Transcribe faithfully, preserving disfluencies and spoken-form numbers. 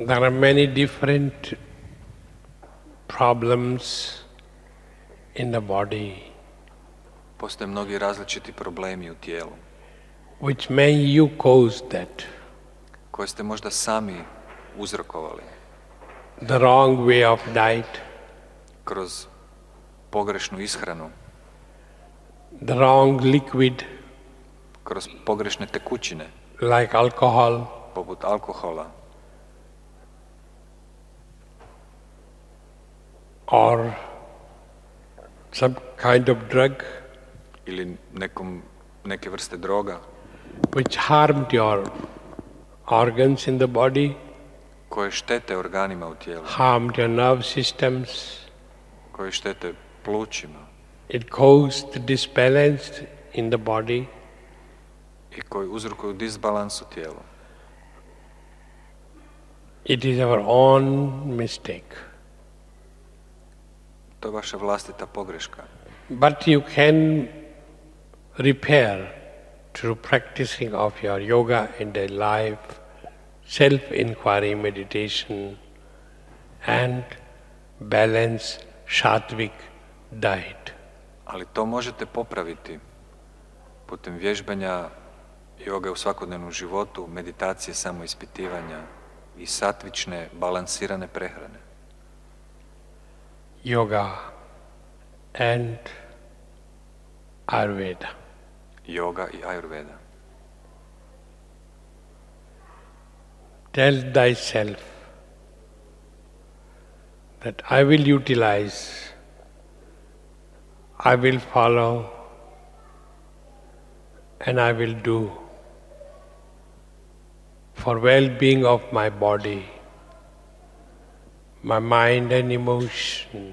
There are many different problems in the body Postoje mnogi različiti problemi u tijelu which may you cause that. koje ste možda sami uzrokovali The wrong way of diet, kroz pogrešnu ishranu, the wrong liquid kroz pogrešne tekućine, like alcohol, poput alkohola or some kind of drug ili nekom, neke vrste droga which harmed your organs in the body, koje štete organima u tijelu, harmed your nerve systems. koje štete plućima It caused disbalance in the body. i koji uzrokuju disbalans u tijelu. It is our own mistake. To je vaša vlastita pogreška. But you can repair through practicing of your yoga in daily life, self-inquiry meditation, and balance sattvic diet. Ali to možete popraviti putem vježbanja joge u svakodnevnom životu, meditacije, samoispitivanja i satvične, balansirane prehrane. Yoga and Ayurveda. Yoga i Ayurveda. Tell thyself that I will utilize, I will follow, and I will do for well-being of my body, my mind and emotion,